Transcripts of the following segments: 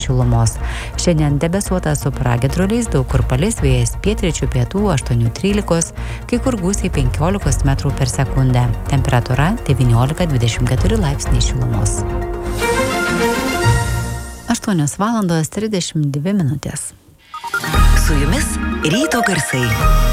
šilumos. Šiandien debesuota su pragiedruliais, daug kur palis, vėjas pietryčių pietų 8-13, kai kur gūsiai 15 metrų per sekundę. Temperatūra 19-24 laipsniai šilumos. 8:32. Su jumis ryto garsai.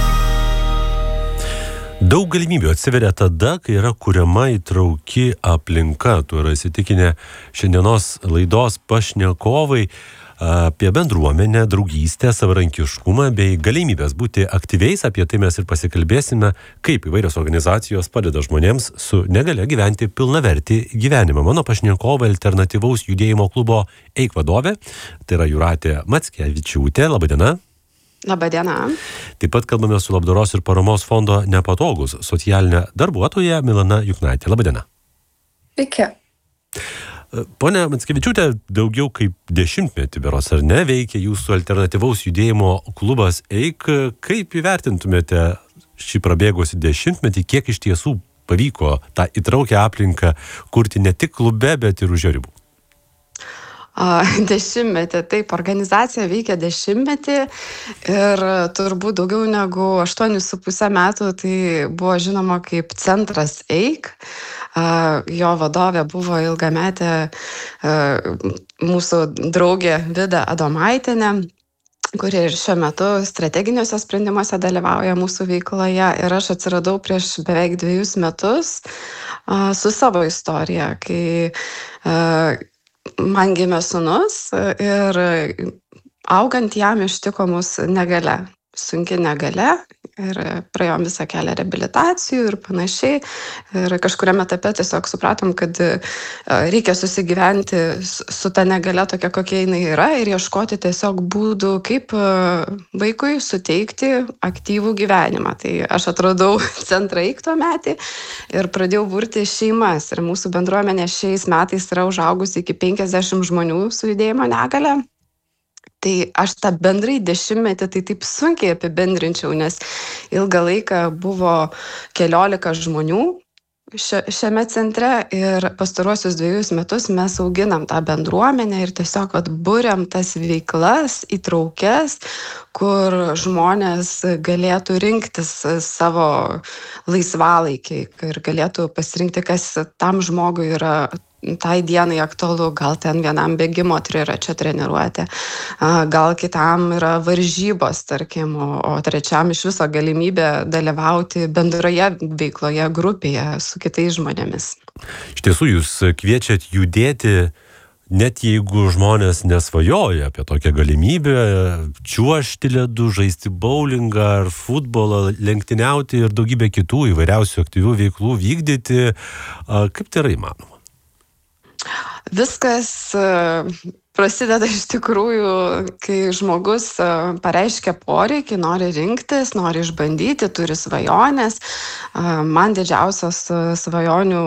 Daug galimybių atsiveria tada, kai yra kuriama įtrauki aplinka. Tuo yra įsitikinę šiandienos laidos pašnekovai apie bendruomenę, draugystę, savarankiškumą bei galimybės būti aktyviais. Apie tai mes ir pasikalbėsime, kaip įvairios organizacijos padeda žmonėms su negalia gyventi pilnavertį gyvenimą. Mano pašnekovai alternatyvaus judėjimo klubo EIK vadovė, tai yra Jūratė Mackevičiūtė. Labadiena. Labadiena. Taip pat kalbame su Labdaros ir paramos fondo Nepatogus socialinė darbuotoja Milana Juknaitė. Labadiena. Sveiki. Pone Mackevičiūtė, daugiau kaip 10 metų beros, ar ne, veikia jūsų alternatyvaus judėjimo klubas EIK. Kaip įvertintumėte šį prabėgusį 10 metį, kiek iš tiesų pavyko tą įtraukę aplinką kurti ne tik klube, bet ir už jo ribų? 10 metį, taip, organizacija veikia 10 metį ir turbūt daugiau negu 8,5 metų tai buvo žinoma kaip centras EIK. Jo vadovė buvo ilgametė mūsų draugė Vida Adomaitienė, kuri ir šiuo metu strateginiuose sprendimuose dalyvauja mūsų veikloje. Ir aš atsiradau prieš beveik 2 metus su savo istorija, kai man gimė sūnus ir augant jam ištiko mus negalia, sunki negalia, ir praėjom visą kelią reabilitacijų ir panašiai. Ir kažkuriame etape tiesiog supratom, kad reikia susigyventi su ta negalia tokia, kokia jinai yra, ir ieškoti tiesiog būdų, kaip vaikui suteikti aktyvų gyvenimą. Tai aš atradau centrą EIK tuo metį ir pradėjau burti šeimas. Ir mūsų bendruomenė šiais metais yra užaugusi iki 50 žmonių su judėjimo negalia. Tai aš tą bendrai 10 metį tai taip sunkiai apibendrinčiau, nes ilgą laiką buvo 14 žmonių šiame centre ir pastaruosius 2 metus mes auginam tą bendruomenę ir tiesiog atburiam tas veiklas, įtraukės, kur žmonės galėtų rinktis savo laisvalaikį ir galėtų pasirinkti, kas tam žmogui yra tai dienai aktualu. Gal ten vienam bėgimo triračio treniruotė, gal kitam yra varžybos, tarkim, o trečiam iš viso galimybė dalyvauti bendroje veikloje grupėje su kitais žmonėmis. Iš tiesų, jūs kviečiat judėti, net jeigu žmonės nesvajoja apie tokią galimybę, čiuožti ledu, žaisti boulingą ar futbolą, lenktyniauti ir daugybę kitų įvairiausių aktyvių veiklų vykdyti. Kaip tai yra įmanoma? Viskas prasideda iš tikrųjų, kai žmogus pareiškia poreikį, nori rinktis, nori išbandyti, turi svajonės. Man didžiausios svajonių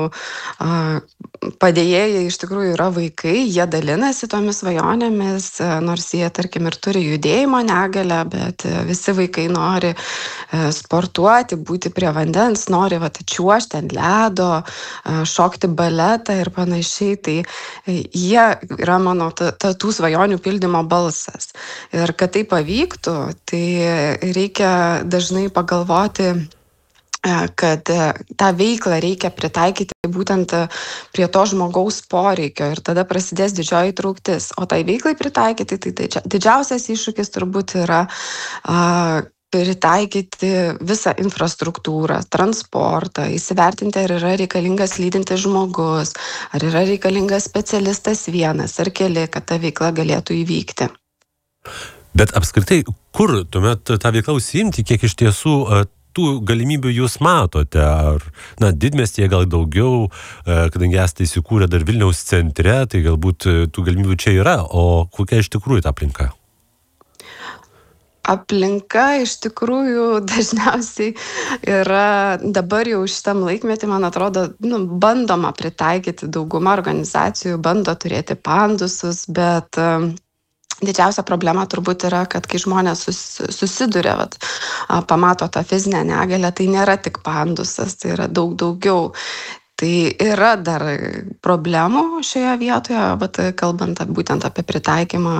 padėjėjai iš tikrųjų yra vaikai, jie dalinasi tomis svajonėmis, nors jie, tarkim, ir turi judėjimo negalią, bet visi vaikai nori sportuoti, būti prie vandens, nori čiuožti ant ledo, šokti baletą ir panašiai. Tai jie yra mano tų svajonių pildymo balsas. Ir kad tai pavyktų, tai reikia dažnai pagalvoti, kad tą veiklą reikia pritaikyti būtent prie to žmogaus poreikio ir tada prasidės didžioji įtrauktis. O tai veiklai pritaikyti, tai didžiausias iššūkis turbūt yra pritaikyti visą infrastruktūrą, transportą, įsivertinti, ar yra reikalingas lydintis žmogus, ar yra reikalingas specialistas vienas ar keli, kad ta veikla galėtų įvykti. Bet apskritai, kur tuomet tą veiklą užsiimti, kiek iš tiesų tų galimybių jūs matote? Ar, didmiestyje gal daugiau, kadangi esate įsikūrę dar Vilniaus centre, tai galbūt tų galimybių čia yra, o kokia iš tikrųjų ta aplinka? Aplinka iš tikrųjų dažniausiai yra dabar jau šitam laikmetį, man atrodo, bandoma pritaikyti. Dauguma organizacijų bando turėti pandusus, bet didžiausia problema turbūt yra, kad kai žmonės susiduria, pamato tą fizinę negalią, tai nėra tik pandusas, tai yra daug daugiau. Tai yra dar problemų šioje vietoje, vat kalbant būtent apie pritaikymą